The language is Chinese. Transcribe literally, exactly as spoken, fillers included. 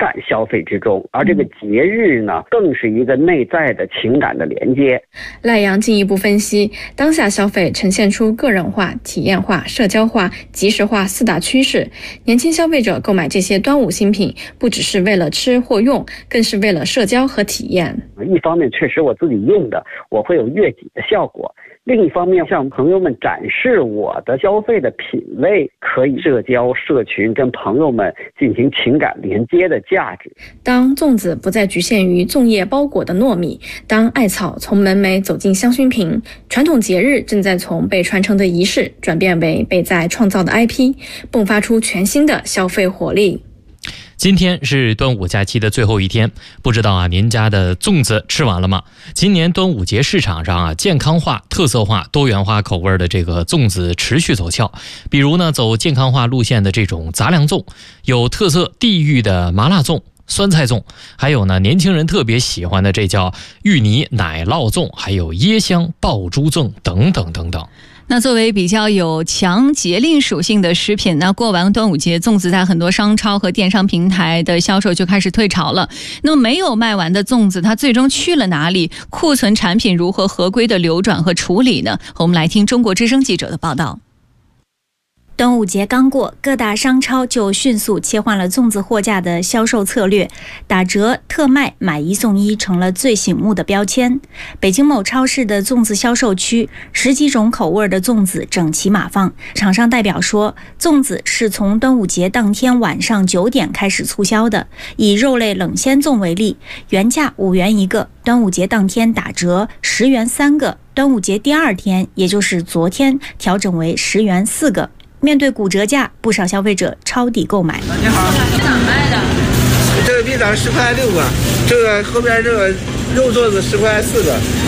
感消费之中，而这个节日呢，更是一个内在的情感的连接。 赖阳进一步分析，当下消费呈现出个人化、体验化、社交化、即时化四大趋势。年轻消费者购买这些端午新品，不只是为了吃或用，更是为了社交和体验。 一方面，确实我自己用的，我会有悦己的效果。另一方面，向朋友们展示我的消费的品味，可以社交、社群，跟朋友们进行情感连接的价值。 当粽子不再局限于粽叶包裹的糯米，当艾草从门楣走进香薰瓶，传统节日正在从被传承的仪式转变为被在创造的 I P， 迸发出全新的消费活力。 今天是端午假期的最后一天，不知道啊，您家的粽子吃完了吗？今年端午节市场上啊，健康化、特色化、多元化口味的这个粽子持续走俏。比如呢，走健康化路线的这种杂粮粽，有特色地域的麻辣粽、酸菜粽，还有呢年轻人特别喜欢的这叫芋泥奶酪粽，还有椰香爆珠粽等等等等。 那作为比较有强节令属性的食品，那过完端午节，粽子在很多商超和电商平台的销售就开始退潮了。那么没有卖完的粽子，它最终去了哪里？库存产品如何合规的流转和处理呢？我们来听中国之声记者的报道。 端午节刚过，各大商超就迅速切换了粽子货架的销售策略，打折、特卖、买一送一成了最醒目的标签。北京某超市的粽子销售区，十几种口味的粽子整齐码放。厂商代表说，粽子是从端午节当天晚上九点开始促销的。以肉类冷鲜粽为例，原价五元一个，端午节当天打折十元三个，端午节第二天，也就是昨天，调整为十元四个。面对骨折价，不少消费者抄底购买。 你好，这哪卖的？这个冰枣十块六个，这个后边这个肉粽子十块四个，